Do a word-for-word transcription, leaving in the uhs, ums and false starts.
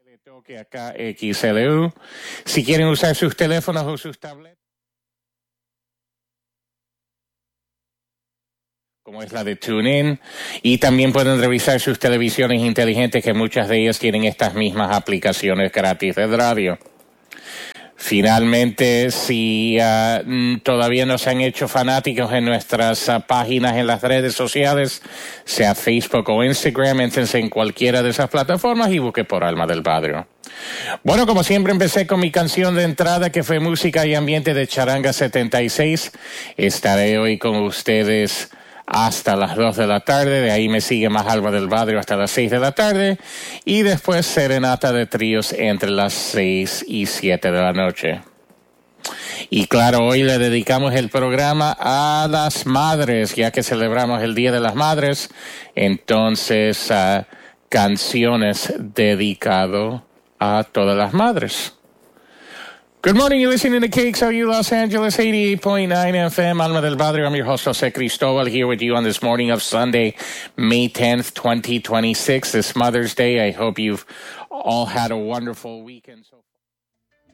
Le toque acá X L U. Si quieren usar sus teléfonos o sus tablets, como es la de TuneIn, y también pueden revisar sus televisiones inteligentes, que muchas de ellas tienen estas mismas aplicaciones gratis de radio. Finalmente, si uh, todavía no se han hecho fanáticos en nuestras uh, páginas en las redes sociales, sea Facebook o Instagram, éntrense en cualquiera de esas plataformas y busque por Alma del Padre. Bueno, como siempre, empecé con mi canción de entrada, que fue música y ambiente de Charanga setenta y seis. Estaré hoy con ustedes hasta las dos de la tarde. De ahí me sigue más Alma del Padre hasta las seis de la tarde. Y después serenata de tríos entre las seis y siete de la noche. Y claro, hoy le dedicamos el programa a las madres, ya que celebramos el Día de las Madres. Entonces, uh, canciones dedicado a todas las madres. Good morning, you're listening to K X L U Los Angeles eighty-eight point nine F M. Alma del Padre, I'm your host, Jose Cristobal, here with you on this morning of Sunday, May tenth, twenty twenty-six, this Mother's Day. I hope you've all had a wonderful weekend so far.